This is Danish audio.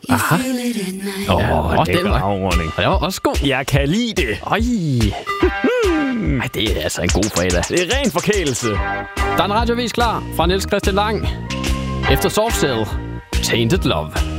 Aha. Det var afrunding. Og det var også god. Jeg kan lide det. Ej, det er altså en god fredag. Det er ren forkælelse. Der er en radiovis klar fra Niels Christian Lang. Efter Soft Cell, Tainted Love.